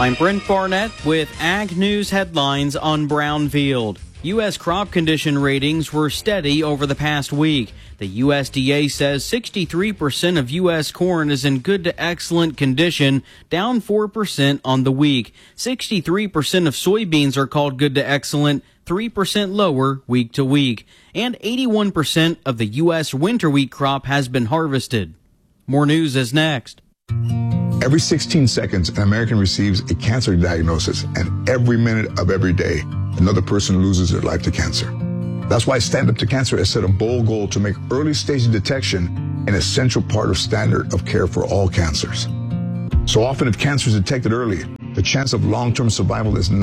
I'm Brent Barnett with Ag News headlines on Brownfield. U.S. crop condition ratings were steady over the past week. The USDA says 63% of U.S. corn is in good to excellent condition, down 4% on the week. 63% of soybeans are called good to excellent, 3% lower week to week. And 81% of the U.S. winter wheat crop has been harvested. More news is next. Every 16 seconds, an American receives a cancer diagnosis, and every minute of every day, another person loses their life to cancer. That's why Stand Up to Cancer has set a bold goal to make early stage detection an essential part of standard of care for all cancers. So often, if cancer is detected early, the chance of long-term survival is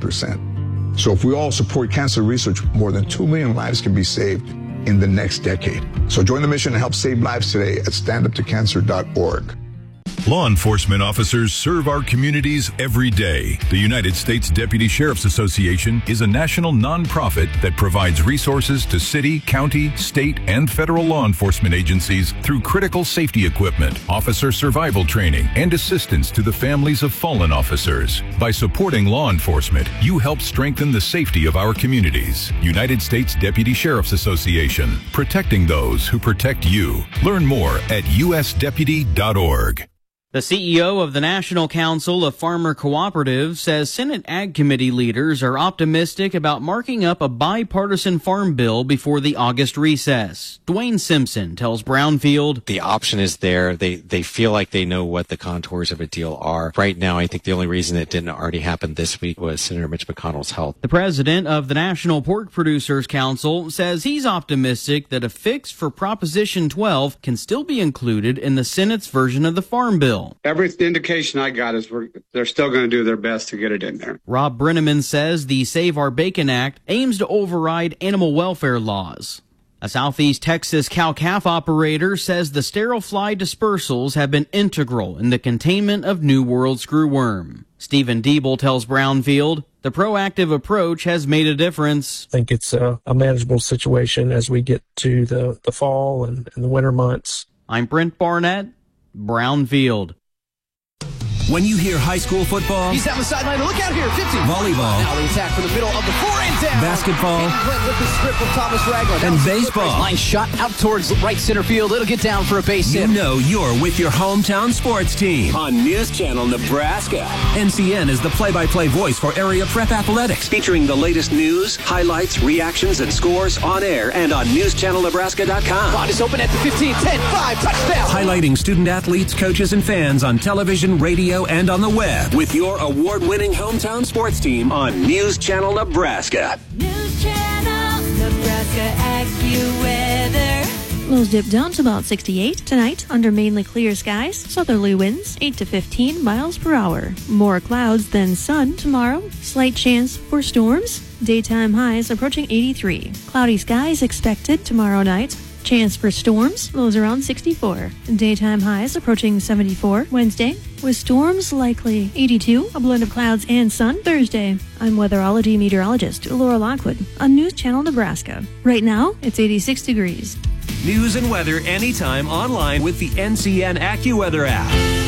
90%. So if we all support cancer research, more than 2 million lives can be saved in the next decade. So join the mission and help save lives today at standuptocancer.org. Law enforcement officers serve our communities every day. The United States Deputy Sheriff's Association is a national nonprofit that provides resources to city, county, state, and federal law enforcement agencies through critical safety equipment, officer survival training, and assistance to the families of fallen officers. By supporting law enforcement, you help strengthen the safety of our communities. United States Deputy Sheriff's Association, protecting those who protect you. Learn more at usdeputy.org. The CEO of the National Council of Farmer Cooperatives says Senate Ag Committee leaders are optimistic about marking up a bipartisan farm bill before the August recess. Dwayne Simpson tells Brownfield, the option is there. They feel like they know what the contours of a deal are. Right now, I think the only reason it didn't already happen this week was Senator Mitch McConnell's health. The president of the National Pork Producers Council says he's optimistic that a fix for Proposition 12 can still be included in the Senate's version of the farm bill. Every indication I got is they're still going to do their best to get it in there. Rob Brenneman says the Save Our Bacon Act aims to override animal welfare laws. A Southeast Texas cow-calf operator says the sterile fly dispersals have been integral in the containment of New World screwworm. Stephen Diebel tells Brownfield the proactive approach has made a difference. I think it's a manageable situation as we get to the fall and the winter months. I'm Brent Barnett, Brownfield. When you hear high school football, he's down the sideline. Look out here, 50. Volleyball. Now the attack from the middle of the floor and down. Basketball. With the strip of Thomas Ragland. And baseball. Line shot out towards right center field. It'll get down for a base hit. You know you're with your hometown sports team. On News Channel Nebraska. NCN is the play-by-play voice for area prep athletics. Featuring the latest news, highlights, reactions, and scores on air and on newschannelnebraska.com. Line is open at the 15, 10, 5, touchdown. Highlighting student athletes, coaches, and fans on television, radio, and on the web. With your award-winning hometown sports team on News Channel Nebraska. News Channel Nebraska AccuWeather. Lows dip down to about 68 tonight under mainly clear skies. Southerly winds 8 to 15 miles per hour. More clouds than sun tomorrow. Slight chance for storms. Daytime highs approaching 83. Cloudy skies expected tomorrow night. Chance for storms, lows around 64. Daytime highs approaching 74 Wednesday, with storms likely 82, a blend of clouds and sun Thursday. I'm weatherology meteorologist Laura Lockwood on News Channel Nebraska. Right now, it's 86 degrees. News and weather anytime online with the NCN AccuWeather app.